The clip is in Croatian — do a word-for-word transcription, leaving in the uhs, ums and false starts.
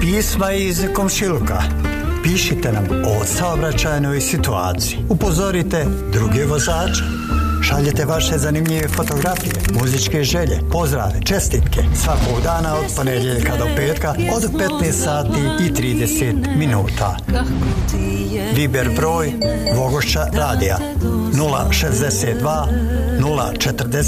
Pisma iz komšiluka. Pišite nam o saobraćajnoj situaciji. Upozorite druge vozače. Šaljete vaše zanimljive fotografije, muzičke želje, pozdrave, čestitke svakog dana od ponedjeljka do petka od petnaest sati i trideset minuta. Viber broj Vogošća radija nula šezdeset dva nula četrdeset